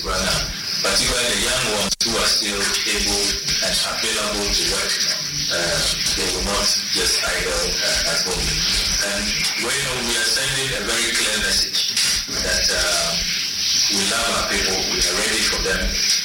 run out, particularly the young ones who are still able and available to work. They will not just idle at home. And we are sending a very clear message that we love our people, we are ready for them,